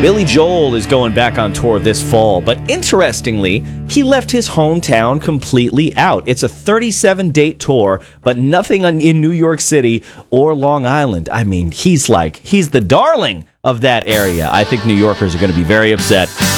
Billy Joel is going back on tour this fall, but interestingly, he left his hometown completely out. It's a 37-date tour, but nothing in New York City or Long Island. I mean, he's the darling of that area. I think New Yorkers are going to be very upset.